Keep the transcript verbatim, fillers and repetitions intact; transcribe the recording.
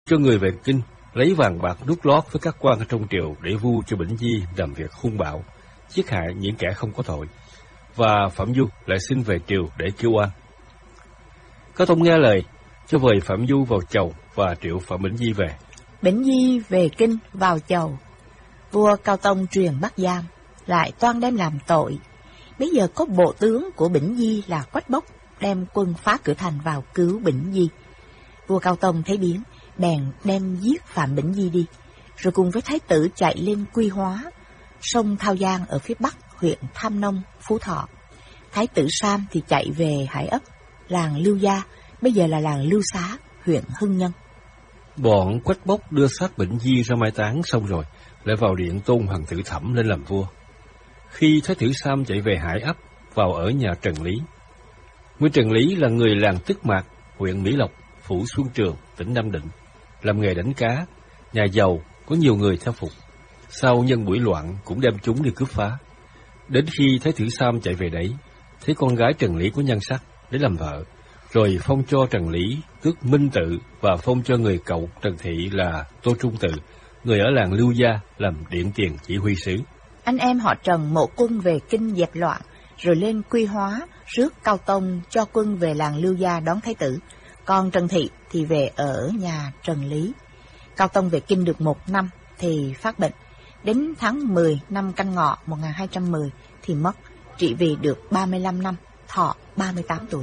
cho người về kinh, lấy vàng bạc đút lót với các quan ở trong triều để vu cho Bỉnh Di làm việc hung bạo, giết hại những kẻ không có tội, và Phạm Du lại xin về triều để kêu oan. Cao Tông nghe lời, cho vời Phạm Du vào chầu và triệu Phạm Bỉnh Di về. Bỉnh Di về kinh vào chầu, vua Cao Tông truyền bắt giam, lại toan đem làm tội. Bây giờ có bộ tướng của Bỉnh Di là Quách Bốc đem quân phá cửa thành vào cứu Bỉnh Di. Vua Cao Tông thấy biến, bèn đem giết Phạm Bỉnh Di đi, rồi cùng với thái tử chạy lên Quy Hóa, sông Thao Giang ở phía bắc huyện Tham Nông, Phú Thọ. Thái tử Sam thì chạy về Hải Ấp, làng Lưu Gia, bây giờ là làng Lưu Xá, huyện Hưng Nhân. Bọn Quách Bốc đưa xác Bỉnh Di ra mai táng xong rồi, lại vào điện tôn hoàng tử Thẩm lên làm vua. Khi thái tử Sam chạy về Hải Ấp, vào ở nhà Trần Lý. Nguyên Trần Lý là người làng Tức Mạc, huyện Mỹ Lộc, phủ Xuân Trường, tỉnh Nam Định, làm nghề đánh cá, nhà giàu, có nhiều người theo phục. Sau nhân buổi loạn cũng đem chúng đi cướp phá. Đến khi thái tử Sam chạy về đấy, thấy con gái Trần Lý có nhan sắc để làm vợ, rồi phong cho Trần Lý tước Minh Tự và phong cho người cậu Trần Thị là Tô Trung Tự, người ở làng Lưu Gia, làm điện tiền chỉ huy sứ. Anh em họ Trần mộ quân về kinh dẹp loạn, rồi lên Quy Hóa rước Cao Tông cho quân về làng Lưu Gia đón thái tử, còn Trần Thị thì về ở nhà Trần Lý. Cao Tông về kinh được một năm thì phát bệnh, đến tháng mười năm Canh Ngọ một nghìn hai trăm mười thì mất, trị vì được ba mươi lăm năm, thọ ba mươi tám tuổi.